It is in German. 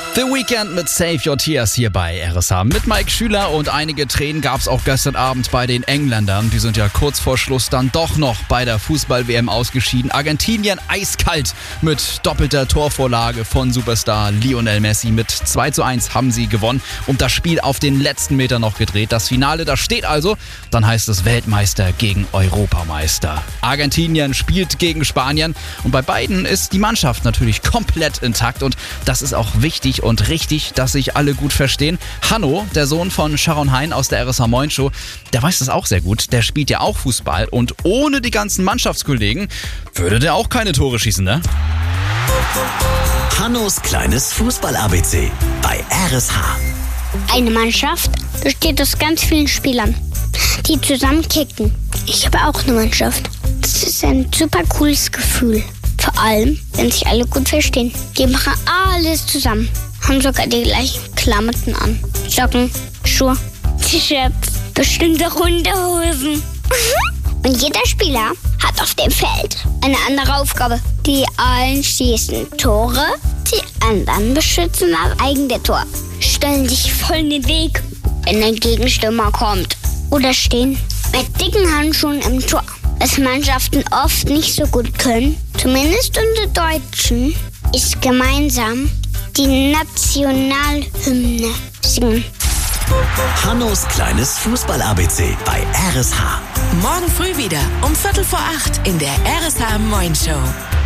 The Weekend mit Save Your Tears hier bei RSH. Mit Mike Schüler und einige Tränen gab's auch gestern Abend bei den Engländern. Die sind ja kurz vor Schluss dann doch noch bei der Fußball-WM ausgeschieden. Argentinien eiskalt mit doppelter Torvorlage von Superstar Lionel Messi. Mit 2:1 haben sie gewonnen und das Spiel auf den letzten Meter noch gedreht. Das Finale, das steht also. Dann heißt es Weltmeister gegen Europameister. Argentinien spielt gegen Spanien und bei beiden ist die Mannschaft natürlich komplett intakt und das ist auch wichtig und richtig, dass sich alle gut verstehen. Hanno, der Sohn von Sharon Hein aus der RSH Moin Show, der weiß das auch sehr gut. Der spielt ja auch Fußball und ohne die ganzen Mannschaftskollegen würde der auch keine Tore schießen, ne? Hannos kleines Fußball-ABC bei RSH. Eine Mannschaft besteht aus ganz vielen Spielern, die zusammen kicken. Ich habe auch eine Mannschaft. Das ist ein super cooles Gefühl. Vor allem, wenn sich alle gut verstehen. Die machen alles zusammen. Haben sogar die gleichen Klamotten an. Socken, Schuhe, T-Shirts, bestimmte Unterhosen. Und jeder Spieler hat auf dem Feld eine andere Aufgabe. Die einen schießen Tore, die anderen beschützen das eigene Tor. Stellen sich voll in den Weg, wenn ein Gegenstürmer kommt. Oder stehen mit dicken Handschuhen im Tor. Was Mannschaften oft nicht so gut können, zumindest unter Deutschen, ist gemeinsam die Nationalhymne singen. Hannos kleines Fußball-ABC bei RSH. Morgen früh wieder um 7:45 in der RSH Moin Show.